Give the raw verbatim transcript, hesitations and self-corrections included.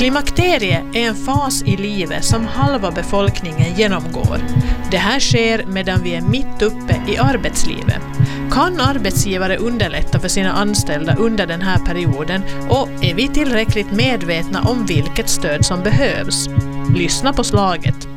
Klimakteriet är en fas i livet som halva befolkningen genomgår. Det här sker medan vi är mitt uppe i arbetslivet. Kan arbetsgivare underlätta för sina anställda under den här perioden och är vi tillräckligt medvetna om vilket stöd som behövs? Lyssna på slaget.